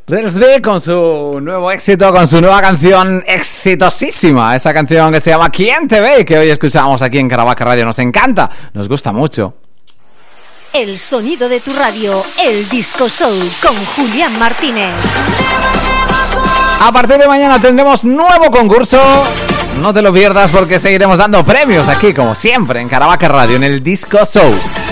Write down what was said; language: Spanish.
Rels B con su nuevo éxito, con su nueva canción exitosísima. Esa canción que se llama ¿Quién te ve? Que hoy escuchamos aquí en Caravaca Radio. Nos encanta, nos gusta mucho. El sonido de tu radio, el Disco Soul con Julián Martínez. A partir de mañana tendremos nuevo concurso. No te lo pierdas porque seguiremos dando premios aquí, como siempre, en Caravaca Radio, en el Disco Soul.